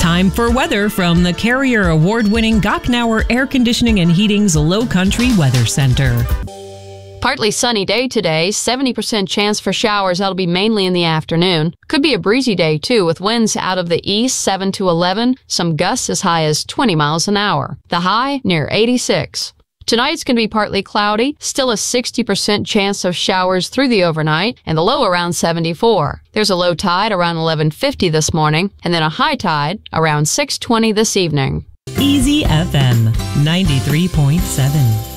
Time for weather from the Carrier Award-winning Gochnauer Air Conditioning and Heating's Low Country Weather Center. Partly sunny day today, 70% chance for showers. That'll be mainly in the afternoon. Could be a breezy day, too, with winds out of the east, 7 to 11, some gusts as high as 20 miles an hour. The high near 86. Tonight's going to be partly cloudy, still a 60% chance of showers through the overnight, and the low around 74. There's a low tide around 11:50 this morning, and then a high tide around 6:20 this evening. Easy FM 93.7.